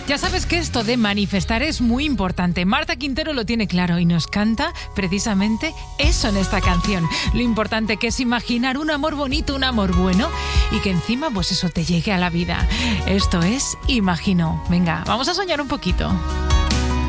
Ya sabes que esto de manifestar es muy importante. Marta Quintero lo tiene claro y nos canta precisamente eso en esta canción. Lo importante que es imaginar un amor bonito, un amor bueno y que encima pues eso te llegue a la vida. Esto es Imagino. Venga, vamos a soñar un poquito.